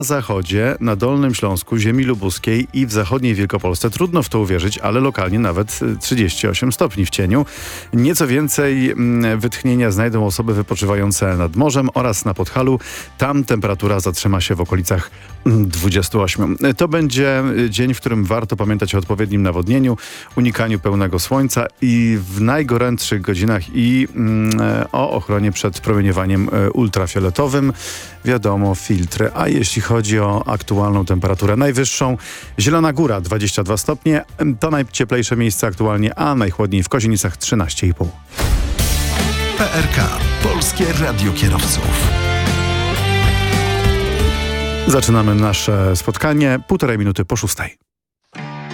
zachodzie, na Dolnym Śląsku, ziemi lubuskiej i w zachodniej Wielkopolsce. Trudno w to uwierzyć, ale lokalnie nawet 38 stopni w cieniu. Nieco więcej wytchnienia znajdą osoby wypoczywające nad morzem oraz na Podhalu. Tam temperatura zatrzyma się w okolicach 28. To będzie dzień, w którym warto pamiętać o odpowiednim nawodnieniu, unikaniu pełnego słońca i w najgorętszych godzinach i o ochronie przed promieniowaniem ultrafioletowym. Wiadomo, filtry. A jeśli chodzi o aktualną temperaturę najwyższą, Zielona Góra 22 stopnie, to najcieplejsze miejsce aktualnie, a najchłodniej w Kozienicach 13,5. PRK. Polskie Radio Kierowców. Zaczynamy nasze spotkanie 1,5 minuty po 6.